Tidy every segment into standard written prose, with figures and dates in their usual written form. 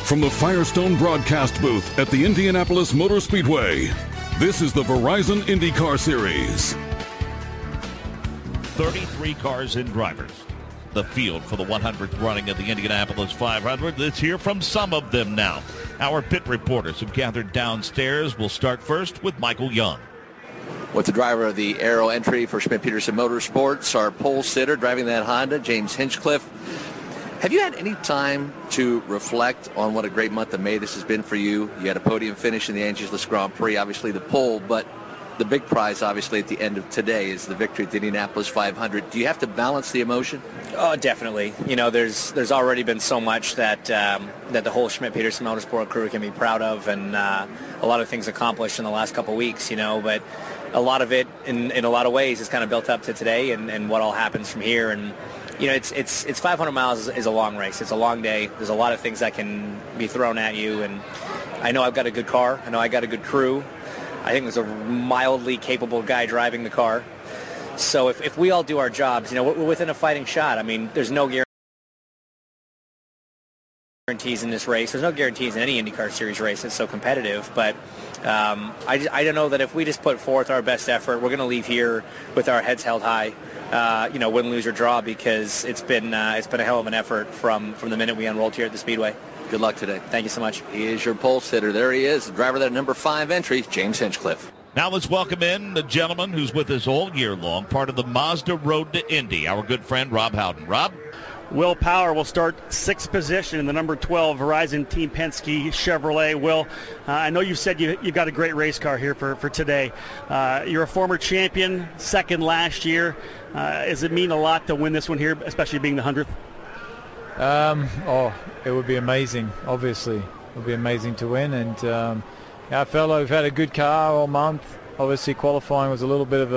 From the Firestone broadcast booth at the Indianapolis Motor Speedway, this is the Verizon IndyCar Series. 33 cars and drivers. The field for the 100th running of the Indianapolis 500. Let's hear from some of them now. Our pit reporters have gathered downstairs. We'll start first with Michael Young. With the driver of the Aero entry for Schmidt-Peterson Motorsports, our pole sitter driving that Honda, James Hinchcliffe. Have you had any time to reflect on what a great month of May this has been for you? You had a podium finish in the Angeles Grand Prix, obviously the pole, but the big prize, obviously, at the end of today is the victory at the Indianapolis 500. Do you have to balance the emotion? Oh, definitely. You know, there's already been so much that that the whole Schmidt-Peterson Motorsport crew can be proud of, and a lot of things accomplished in the last couple weeks, you know, but a lot of it, in a lot of ways, is kind of built up to today and what all happens from here. And you know, it's 500 miles is a long race. It's a long day. There's a lot of things that can be thrown at you. And I know I've got a good car. I know I got a good crew. I think there's a mildly capable guy driving the car. So if we all do our jobs, you know, we're within a fighting shot. I mean, there's no guarantees in this race. There's no guarantees in any IndyCar Series race. It's so competitive. But I don't know that if we just put forth our best effort, we're going to leave here with our heads held high. You know, win, lose, or draw, because it's been a hell of an effort from the minute we unrolled here at the Speedway. Good luck today. Thank you so much. He is your pole sitter. There he is, the driver of that number 5 entry, James Hinchcliffe. Now let's welcome in the gentleman who's with us all year long, part of the Mazda Road to Indy, our good friend Rob Howden. Rob? Will Power will start 6th position in the number 12 Verizon Team Penske Chevrolet. Will, I know you said you've got a great race car here for today. You're a former champion, second last year. Does it mean a lot to win this one here, especially being the 100th? It would be amazing, obviously. It would be amazing to win. And I felt like we've had a good car all month. Obviously qualifying was a little bit of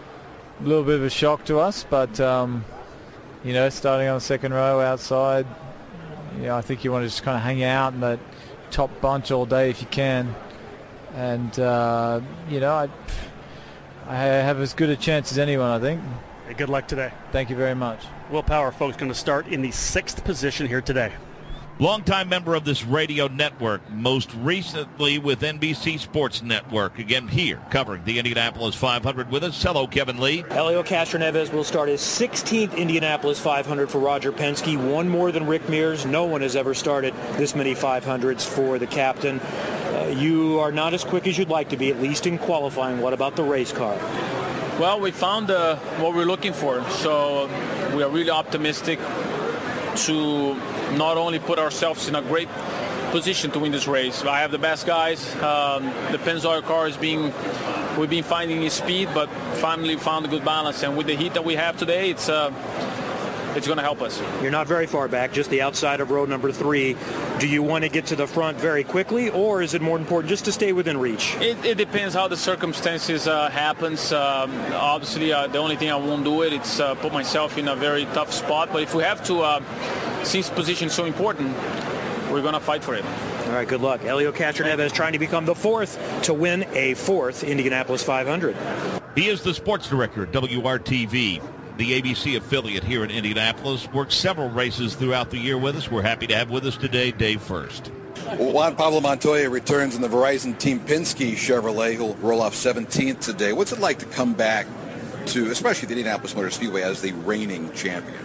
a shock to us, but you know, starting on the second row outside, you know, I think you want to just kind of hang out in that top bunch all day if you can. And, you know, I have as good a chance as anyone, I think. Hey, good luck today. Thank you very much. Will Power, folks, going to start in the 6th position here today. Longtime member of this radio network, most recently with NBC Sports Network. Again here, covering the Indianapolis 500 with us. Hello, Kevin Lee. Helio Castroneves will start his 16th Indianapolis 500 for Roger Penske, one more than Rick Mears. No one has ever started this many 500s for the captain. You are not as quick as you'd like to be, at least in qualifying. What about the race car? Well, we found what we're looking for, so we are really optimistic to not only put ourselves in a great position to win this race. I have the best guys. The Pennzoil car we've been finding his speed, but finally found a good balance. And with the heat that we have today, it's going to help us. You're not very far back, just the outside of row number 3. Do you want to get to the front very quickly, or is it more important just to stay within reach? It depends how the circumstances happens. Obviously, the only thing I won't do it's put myself in a very tough spot. But if we have to, since position is so important, we're going to fight for it. All right, good luck. Helio Castroneves trying to become the 4th to win a 4th Indianapolis 500. He is the sports director at WRTV, the ABC affiliate here in Indianapolis. Worked several races throughout the year with us. We're happy to have with us today Dave First. Juan Pablo Montoya returns in the Verizon Team Penske Chevrolet. He'll roll off 17th today. What's it like to come back to, especially the Indianapolis Motor Speedway, as the reigning champion?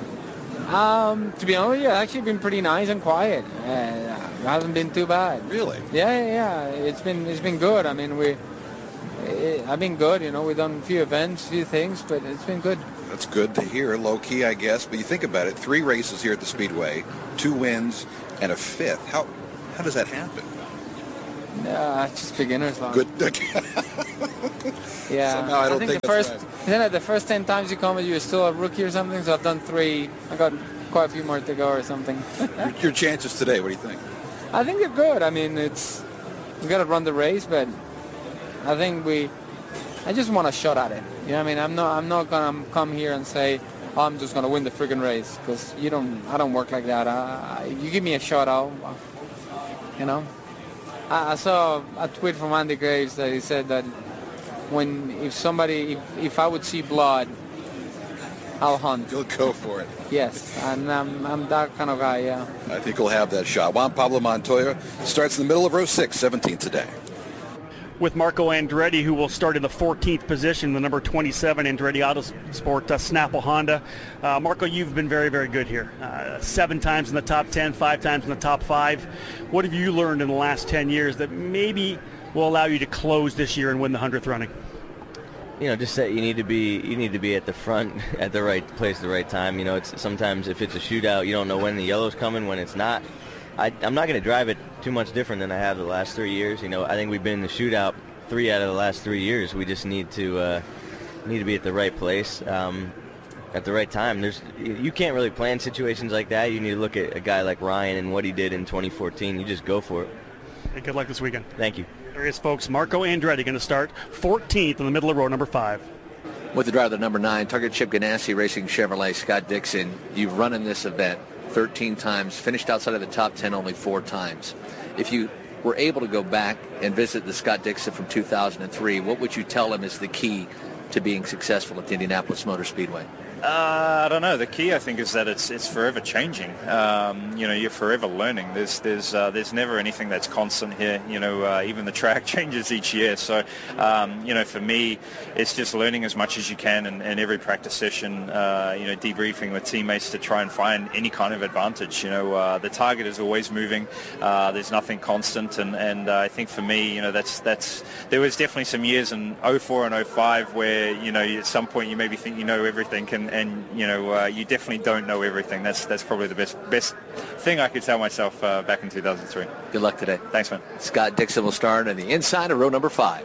To be honest, yeah, actually been pretty nice and quiet. It hasn't been too bad. Really? Yeah. It's been good. I mean, I've been good. You know, we've done a few events, few things, but it's been good. That's good to hear. Low key, I guess. But you think about it: 3 races here at the Speedway, 2 wins, and a 5th. How does that happen? Just beginner's luck. Good. Yeah. Somehow I don't think the first 10 times you come, you're still a rookie or something. So I've done 3. I got quite a few more to go or something. Your chances today, what do you think? I think they're good. I mean, we got to run the race, but I think I just want a shot at it. You know what I mean? I'm not gonna come here and say, oh, I'm just gonna win the friggin' race, because I don't work like that. You give me a shot, you know. I saw a tweet from Andy Graves that he said that if I would see blood, I'll hunt. You'll go for it. Yes, and I'm that kind of guy, yeah. I think he'll have that shot. Juan Pablo Montoya starts in the middle of row 6, 17th today. With Marco Andretti, who will start in the 14th position, the number 27 Andretti Autosport Snapple Honda. Marco, you've been very, very good here. 7 times in the top 10, 5 times in the top 5. What have you learned in the last 10 years that maybe will allow you to close this year and win the 100th running? Just that you need to be at the front at the right place at the right time. It's sometimes if it's a shootout, you don't know when the yellow's coming, when it's not. I'm not going to drive it too much different than I have the last 3 years. I think we've been in the shootout 3 out of the last 3 years. We just need to be at the right place at the right time. You can't really plan situations like that. You need to look at a guy like Ryan and what he did in 2014. You just go for it. Hey, good luck this weekend. Thank you. There he is, folks. Marco Andretti going to start 14th in the middle of row number 5. With the driver, number 9, Target Chip Ganassi Racing Chevrolet, Scott Dixon. You've run in this event 13 times, finished outside of the top 10 only 4 times. If you were able to go back and visit the Scott Dixon from 2003, what would you tell him is the key to being successful at the Indianapolis Motor Speedway? I don't know. The key, I think, is that it's forever changing. You're forever learning. There's never anything that's constant here. Even the track changes each year. So, for me, it's just learning as much as you can, and every practice session, debriefing with teammates to try and find any kind of advantage. The target is always moving. There's nothing constant, and I think for me, that's there was definitely some years in 04 and 05 where at some point you maybe think you know everything, and you definitely don't know everything. That's probably the best thing I could tell myself back in 2003. Good luck today. Thanks, man. Scott Dixon will start on the inside of row number 5.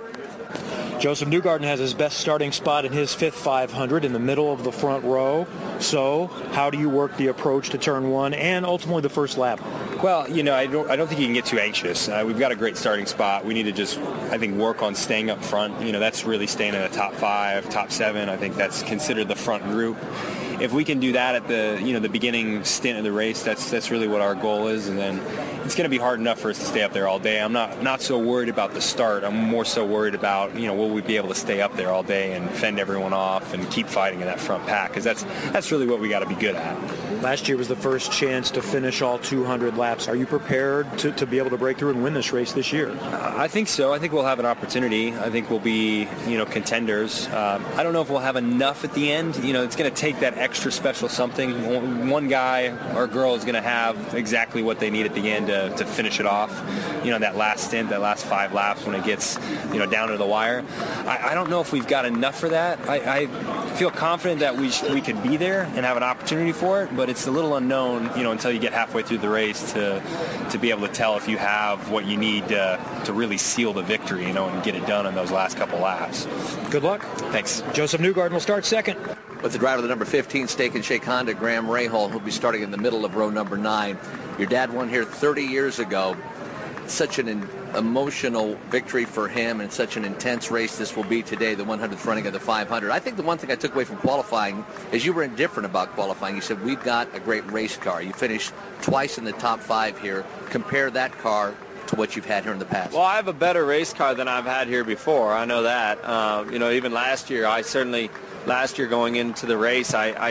Joseph Newgarden has his best starting spot in his 5th 500 in the middle of the front row. So how do you work the approach to turn 1 and ultimately the first lap? Well, I don't think you can get too anxious. We've got a great starting spot. We need to just, I think, work on staying up front. That's really staying in the top 5, top 7. I think that's considered the front group. If we can do that at the beginning stint of the race, that's really what our goal is, and then it's going to be hard enough for us to stay up there all day. I'm not so worried about the start. I'm more so worried about will we be able to stay up there all day and fend everyone off and keep fighting in that front pack, because that's really what we got to be good at. Last year was the first chance to finish all 200 laps. Are you prepared to be able to break through and win this race this year? I think so. I think we'll have an opportunity. I think we'll be contenders. I don't know if we'll have enough at the end. It's going to take that extra special something. One guy or girl is going to have exactly what they need at the end to finish it off. That last stint, that last 5 laps when it gets down to the wire. I don't know if we've got enough for that. I feel confident that we could be there and have an opportunity for it, but it's a little unknown until you get halfway through the race to be able to tell if you have what you need to really seal the victory and get it done in those last couple laps. Good luck. Thanks. Joseph Newgarden will start second. With the driver of the number 15 Steak and Shake Honda, Graham Rahal, who'll be starting in the middle of row number 9. Your dad won here 30 years ago. Such an emotional victory for him, and such an intense race this will be today, the 100th running of the 500. I think the one thing I took away from qualifying is you were indifferent about qualifying. You said, we've got a great race car. You finished twice in the top 5 here. Compare that car to what you've had here in the past. Well, I have a better race car than I've had here before. I know that. Even last year, last year going into the race, I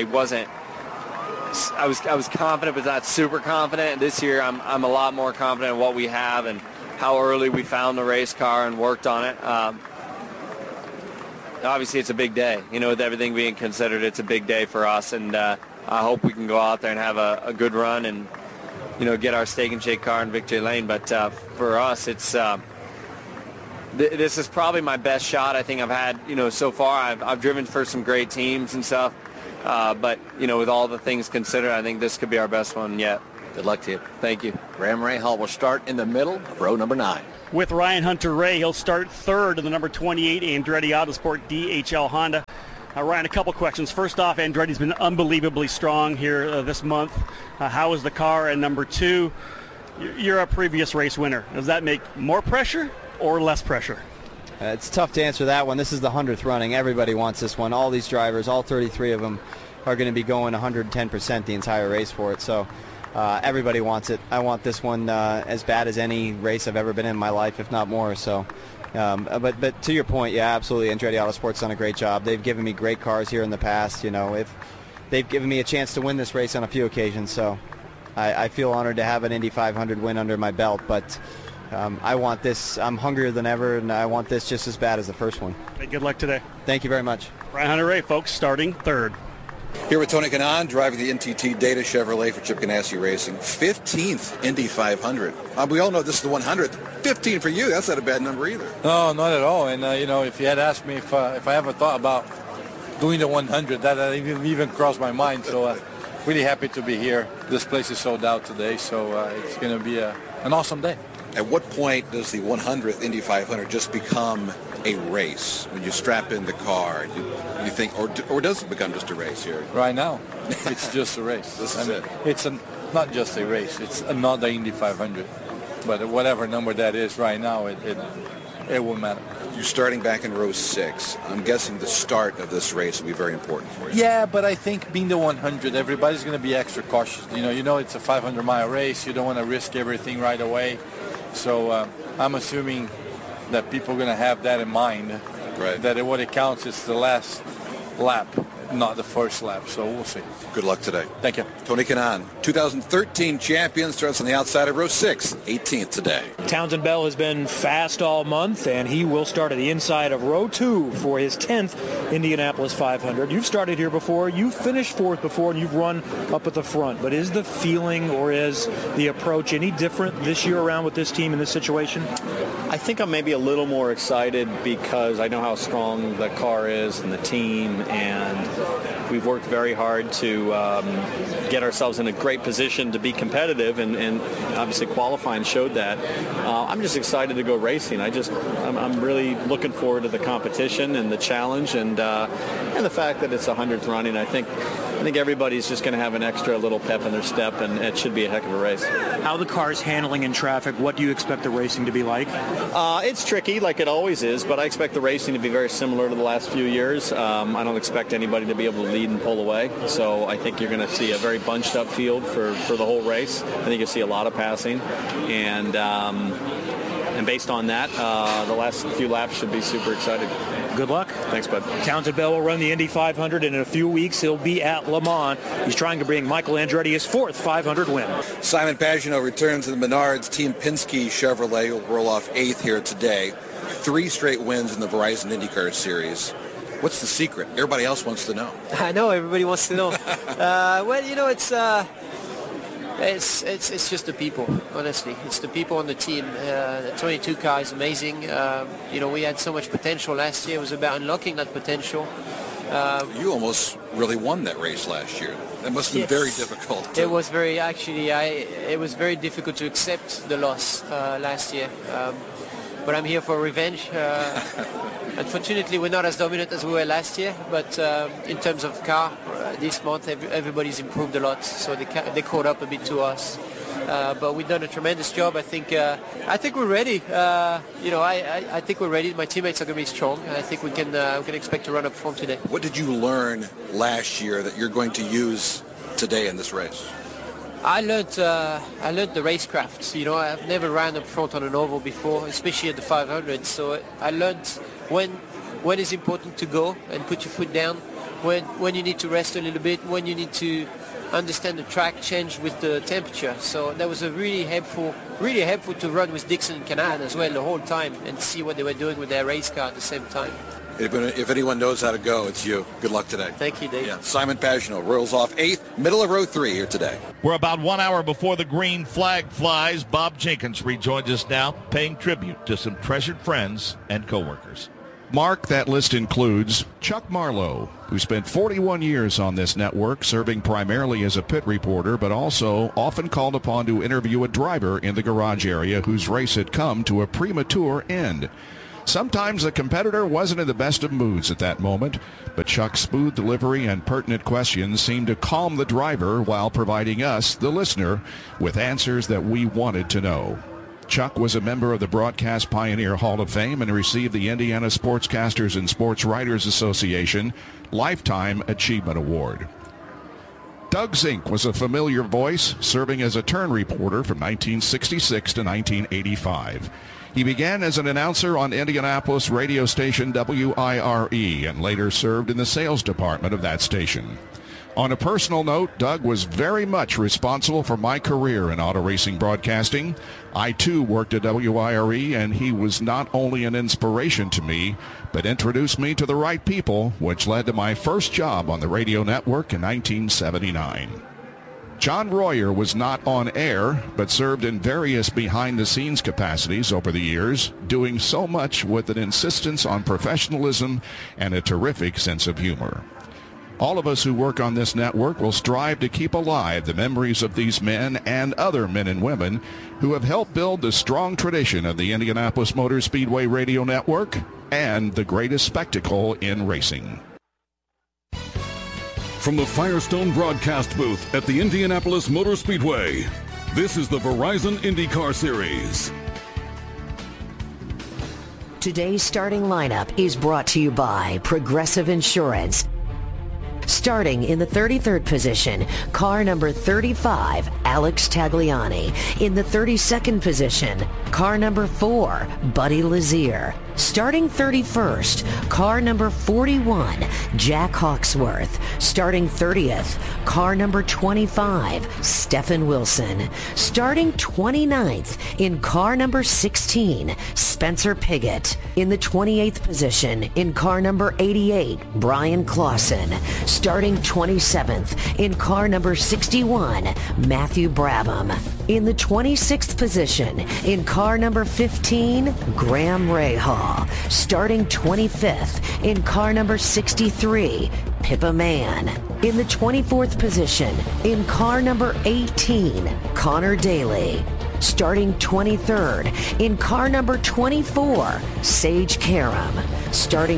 was confident but not super confident. This year I'm a lot more confident in what we have and how early we found the race car and worked on it. Obviously it's a big day. With everything being considered, it's a big day for us, and I hope we can go out there and have a good run and get our Steak and Shake car in victory lane. But for us, it's this is probably my best shot I think I've had so far. I've driven for some great teams and stuff. But, with all the things considered, I think this could be our best one yet. Good luck to you. Thank you. Graham Rahal will start in the middle of row number 9. With Ryan Hunter-Reay, he'll start 3rd in the number 28 Andretti Autosport DHL Honda. Ryan, a couple questions. First off, Andretti's been unbelievably strong here this month. How is the car? And number 2, you're a previous race winner. Does that make more pressure or less pressure? It's tough to answer that one. This is the 100th running. Everybody wants this one. All these drivers, all 33 of them, are going to be going 110% the entire race for it. So everybody wants it. I want this one as bad as any race I've ever been in my life, if not more. So, but to your point, yeah, absolutely. Andretti Autosport's done a great job. They've given me great cars here in the past. they've given me a chance to win this race on a few occasions, so I feel honored to have an Indy 500 win under my belt, but I want this. I'm hungrier than ever, and I want this just as bad as the first one. Hey, good luck today. Thank you very much. Brian Hunter-Reay, folks, starting third. Here with Tony Kanaan, driving the NTT Data Chevrolet for Chip Ganassi Racing. 15th Indy 500. We all know this is the 100th. 15 for you. That's not a bad number either. No, not at all. And, if you had asked me if I ever thought about doing the 100, that even crossed my mind. So really happy to be here. This place is sold out today, so it's going to be an awesome day. At what point does the 100th Indy 500 just become a race? When you strap in the car, you think, or does it become just a race here? Right now, it's just a race. This is it. It's not just a race. It's another Indy 500. But whatever number that is right now, it won't matter. You're starting back in row 6. I'm guessing the start of this race will be very important for you. Yeah, but I think being the 100, everybody's going to be extra cautious. You know, it's a 500-mile race. You don't want to risk everything right away. So I'm assuming that people are going to have that in mind, right? That what it counts is the last lap, not the first lap. So we'll see. Good luck today. Thank you. Tony Kanaan, 2013 champion, starts on the outside of row 6, 18th today. Townsend Bell has been fast all month, and he will start at the inside of row 2 for his 10th Indianapolis 500. You've started here before. You've finished 4th before, and you've run up at the front. But is the feeling or is the approach any different this year around with this team in this situation? I think I'm maybe a little more excited because I know how strong the car is and the team, and we've worked very hard to get ourselves in a great position to be competitive, and obviously qualifying showed that. I'm just excited to go racing. I'm really looking forward to the competition and the challenge, and the fact that it's 100th running. I think everybody's just going to have an extra little pep in their step, and it should be a heck of a race. How the car's handling in traffic, what do you expect the racing to be like? It's tricky, like it always is, but I expect the racing to be very similar to the last few years. I don't expect anybody to be able to lead and pull away, so I think you're going to see a very bunched up field for the whole race. I think you'll see a lot of passing, and based on that, the last few laps should be super exciting. Good luck. Thanks, bud. Townsend Bell will run the Indy 500, and in a few weeks he'll be at Le Mans. He's trying to bring Michael Andretti his 4th 500 win. Simon Pagenaud returns to the Menards. Team Penske Chevrolet will roll off 8th here today. 3 straight wins in the Verizon IndyCar Series. What's the secret? Everybody else wants to know. I know everybody wants to know. It's just the people, honestly. It's the people on the team. The 22 car is amazing. We had so much potential last year. It was about unlocking that potential. You almost really won that race last year. That must have been very difficult. It was it was very difficult to accept the loss last year. But I'm here for revenge. Unfortunately, we're not as dominant as we were last year, but in terms of car, this month everybody's improved a lot, so they caught up a bit to us. But we've done a tremendous job. I think we're ready. I think we're ready. My teammates are going to be strong. I think we can expect to run up front today. What did you learn last year that you're going to use today in this race? I learned the racecraft. I've never ran up front on an oval before, especially at the 500. So I learned when it's important to go and put your foot down, when you need to rest a little bit, when you need to understand the track change with the temperature. So that was a really helpful to run with Dixon and Kanaan as well the whole time and see what they were doing with their race car at the same time. If anyone knows how to go, it's you. Good luck today. Thank you, Dave. Yeah. Simon Pagenaud rolls off 8th, middle of row 3 here today. We're about 1 hour before the green flag flies. Bob Jenkins rejoins us now, paying tribute to some treasured friends and coworkers. Mark, that list includes Chuck Marlowe, who spent 41 years on this network, serving primarily as a pit reporter, but also often called upon to interview a driver in the garage area whose race had come to a premature end. Sometimes the competitor wasn't in the best of moods at that moment, but Chuck's smooth delivery and pertinent questions seemed to calm the driver while providing us, the listener, with answers that we wanted to know. Chuck was a member of the Broadcast Pioneer Hall of Fame and received the Indiana Sportscasters and Sports Writers Association Lifetime Achievement Award. Doug Zink was a familiar voice, serving as a turn reporter from 1966 to 1985. He began as an announcer on Indianapolis radio station WIRE and later served in the sales department of that station. On a personal note, Doug was very much responsible for my career in auto racing broadcasting. I, too, worked at WIRE, and he was not only an inspiration to me, but introduced me to the right people, which led to my first job on the radio network in 1979. John Royer was not on air, but served in various behind-the-scenes capacities over the years, doing so much with an insistence on professionalism and a terrific sense of humor. All of us who work on this network will strive to keep alive the memories of these men and other men and women who have helped build the strong tradition of the Indianapolis Motor Speedway Radio Network and the greatest spectacle in racing. From the Firestone broadcast booth at the Indianapolis Motor Speedway, this is the Verizon IndyCar Series. Today's starting lineup is brought to you by Progressive Insurance. Starting in the 33rd position, car number 35, Alex Tagliani. In the 32nd position, car number 4, Buddy Lazier. Starting 31st, car number 41, Jack Hawksworth. Starting 30th, car number 25, Stephen Wilson. Starting 29th, in car number 16, Spencer Piggott. In the 28th position, in car number 88, Brian Clausen. Starting 27th, in car number 61, Matthew Brabham. In the 26th position, in car number 15, Graham Rahal. Starting 25th, in car number 63, Pippa Mann. In the 24th position, in car number 18, Connor Daly. Starting 23rd, in car number 24, Sage Karam. Starting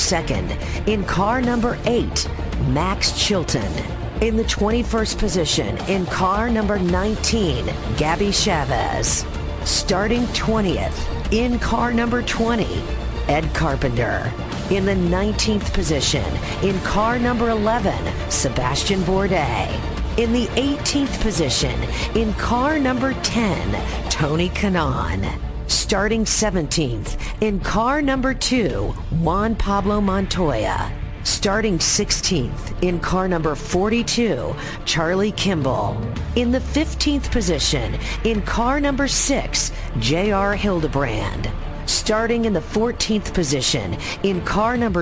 22nd, in car number 8, Max Chilton. In the 21st position, in car number 19, Gabby Chavez. Starting 20th, in car number 20, Ed Carpenter. In the 19th position, in car number 11, Sebastian Bourdais. In the 18th position, in car number 10, Tony Kanaan. Starting 17th, in car number 2, Juan Pablo Montoya. Starting 16th, in car number 42, Charlie Kimball. In the 15th position, in car number 6, J.R. Hildebrand. Starting in the 14th position, in car number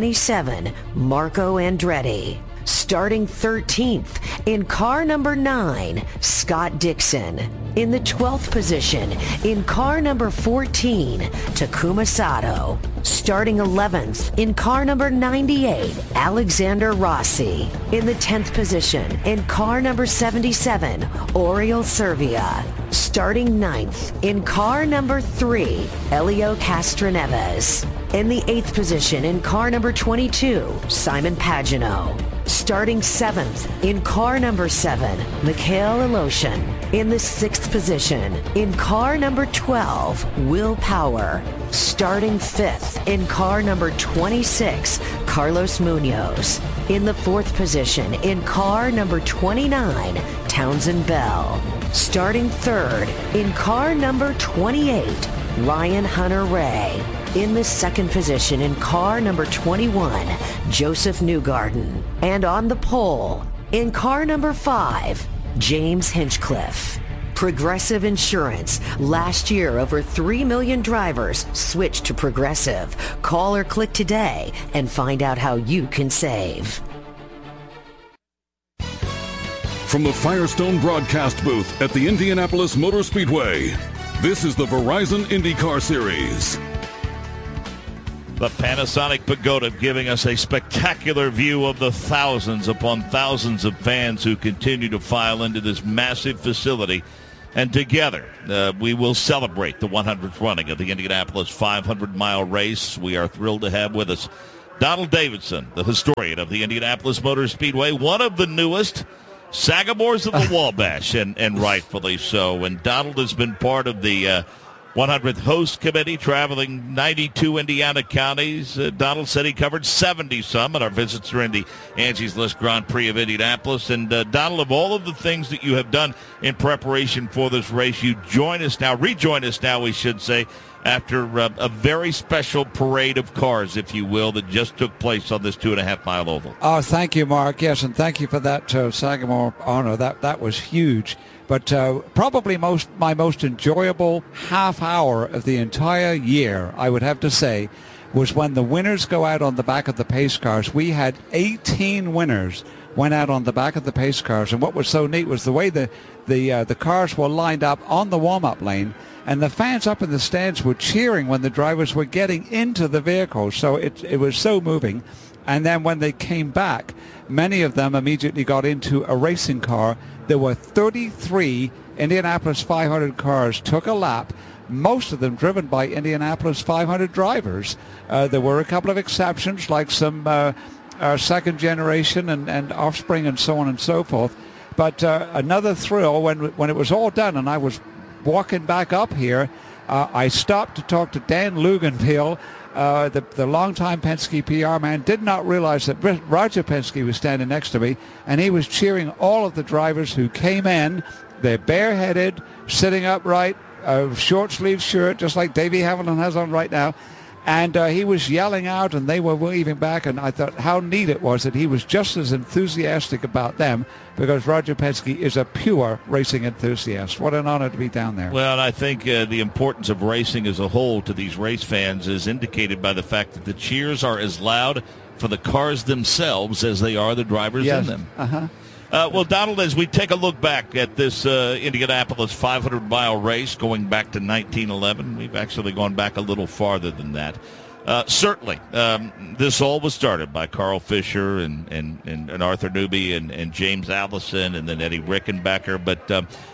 27, Marco Andretti. Starting 13th, in car number 9, Scott Dixon. In the 12th position, in car number 14, Takuma Sato. Starting 11th, in car number 98, Alexander Rossi. In the 10th position, in car number 77, Oriol Servia. Starting 9th, in car number 3, Elio Castroneves. In the 8th position, in car number 22, Simon Pagenaud. Starting 7th, in car number 7, Mikhail Iloshin. In the 6th position, in car number 12, Will Power. Starting 5th, in car number 26, Carlos Munoz. In the 4th position, in car number 29, Townsend Bell. Starting 3rd, in car number 28, Ryan Hunter-Reay. In the 2nd position, in car number 21, Joseph Newgarden. And on the pole, in car number 5, James Hinchcliffe. Progressive Insurance. Last year, over 3 million drivers switched to Progressive. Call or click today and find out how you can save. From the Firestone broadcast booth at the Indianapolis Motor Speedway, this is the Verizon IndyCar Series. The Panasonic Pagoda giving us a spectacular view of the thousands upon thousands of fans who continue to file into this massive facility. And together, we will celebrate the 100th running of the Indianapolis 500-mile race. We are thrilled to have with us Donald Davidson, the historian of the Indianapolis Motor Speedway, one of the newest Sagamores of the Wabash, and rightfully so. And Donald has been part of the 100th host committee traveling 92 Indiana counties. Donald said he covered 70-some at our visits are in the Angie's List Grand Prix of Indianapolis. And Donald, of all of the things that you have done in preparation for this race, you rejoin us now, we should say, after a very special parade of cars, if you will, that just took place on this 2.5-mile oval. Oh, thank you, Mark. Yes, and thank you for that Sagamore honor. That was huge. But probably my most enjoyable half hour of the entire year, I would have to say, was when the winners go out on the back of the pace cars. We had 18 winners went out on the back of the pace cars, and what was so neat was the way the cars were lined up on the warm-up lane, and the fans up in the stands were cheering when the drivers were getting into the vehicles. So it was so moving. And then when they came back, many of them immediately got into a racing car. There were 33 Indianapolis 500 cars took a lap, most of them driven by Indianapolis 500 drivers. There were a couple of exceptions, like some second generation and offspring and so on and so forth. But another thrill when it was all done, and I was walking back up here, I stopped to talk to Dan Luganville, the longtime Penske PR man. Did not realize that Roger Penske was standing next to me, and he was cheering all of the drivers who came in. They're bareheaded, sitting upright, short sleeve shirt, just like Davey Hamilton has on right now. And he was yelling out, and they were waving back, and I thought how neat it was that he was just as enthusiastic about them, because Roger Penske is a pure racing enthusiast. What an honor to be down there. Well, I think the importance of racing as a whole to these race fans is indicated by the fact that the cheers are as loud for the cars themselves as they are the drivers in them. Uh-huh. Well, Donald, as we take a look back at this Indianapolis 500-mile race going back to 1911, we've actually gone back a little farther than that. Certainly, this all was started by Carl Fisher and Arthur Newby and James Allison and then Eddie Rickenbacker. But,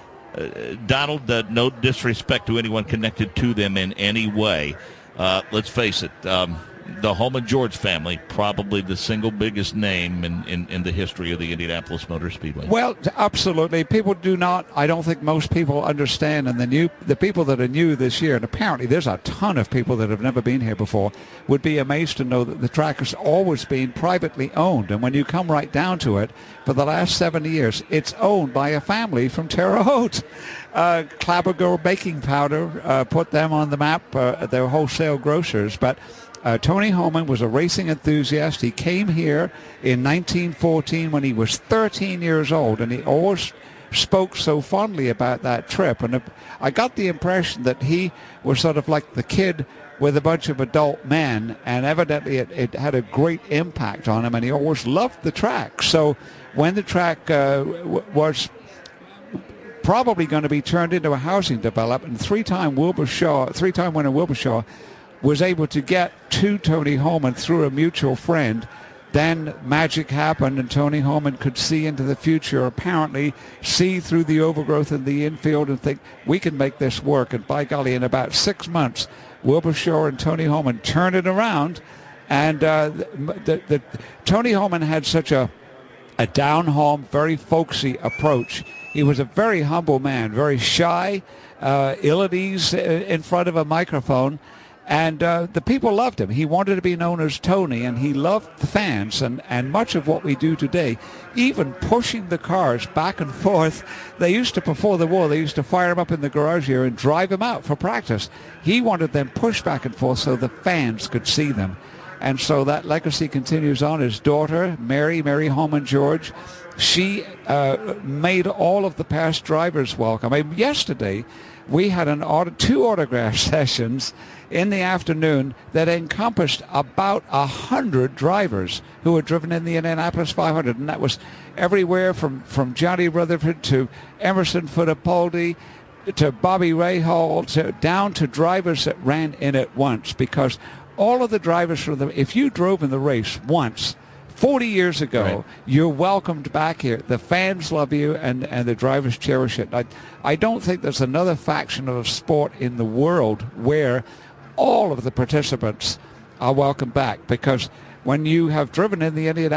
Donald, no disrespect to anyone connected to them in any way. Let's face it. The Holman George family, probably the single biggest name in the history of the Indianapolis Motor Speedway. Well, absolutely. People do not, I don't think most people understand, and the people that are new this year, and apparently there's a ton of people that have never been here before, would be amazed to know that the track has always been privately owned. And when you come right down to it, for the last 70 years, it's owned by a family from Terre Haute. Clabberger Baking Powder put them on the map. They're wholesale grocers, but Tony Holman was a racing enthusiast. He came here in 1914 when he was 13 years old, and he always spoke so fondly about that trip. And I got the impression that he was sort of like the kid with a bunch of adult men, and evidently it had a great impact on him, and he always loved the track. So when the track was probably going to be turned into a housing development, three-time winner Wilbur Shaw was able to get to Tony Holman through a mutual friend. Then magic happened, and Tony Holman could see into the future, apparently see through the overgrowth in the infield and think, we can make this work. And by golly, in about 6 months, Wilbur Shaw and Tony Holman turned it around. And Tony Holman had such a down-home, very folksy approach. He was a very humble man, very shy, ill at ease in front of a microphone. And the people loved him. He wanted to be known as Tony, and he loved the fans. And much of what we do today, even pushing the cars back and forth, they used to, before the war, they used to fire them up in the garage here and drive them out for practice. He wanted them pushed back and forth so the fans could see them. And so that legacy continues on. His daughter, Mary Holman George, she made all of the past drivers welcome. I mean, yesterday, we had two autograph sessions in the afternoon that encompassed about 100 drivers who had driven in the Indianapolis 500, and that was everywhere from Johnny Rutherford to Emerson Fittipaldi to Bobby Rahal down to drivers that ran in it once, because all of the drivers if you drove in the race once 40 years ago, right, you're welcomed back here. The fans love you, and the drivers cherish it. I don't think there's another faction of sport in the world where all of the participants are welcome back, because when you have driven in the Indianapolis